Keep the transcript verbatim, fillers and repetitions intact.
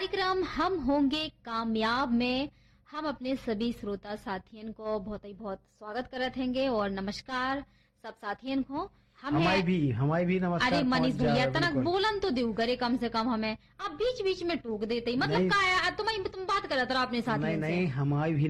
कार्यक्रम हम होंगे कामयाब में हम अपने सभी श्रोता साथियन को बहुत ही बहुत स्वागत करत हैंगे और नमस्कार सब साथियन को। हम हमारी भी हमारी भी नमस्कार। अरे मनीष पहुंच जा भैया रहा है, तनक बिल्कुल। बोलन तो देव करे कम से कम हमें। अब बीच बीच में टोक देते ही, मतलब नहीं। का तुम तुम बात करत रहा अपने साथियों नहीं से। नहीं हमारी भी